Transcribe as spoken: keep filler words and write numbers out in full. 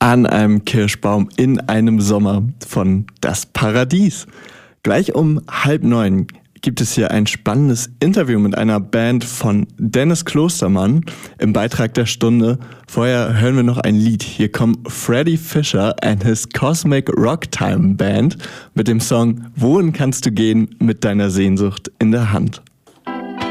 an einem Kirschbaum in einem Sommer von Das Paradies. Gleich um halb neun gibt es hier ein spannendes Interview mit einer Band von Dennis Klostermann im Beitrag der Stunde. Vorher hören wir noch ein Lied. Hier kommt Freddy Fisher and his Cosmic Rocktime Band mit dem Song Wohin kannst du gehen mit deiner Sehnsucht in der Hand.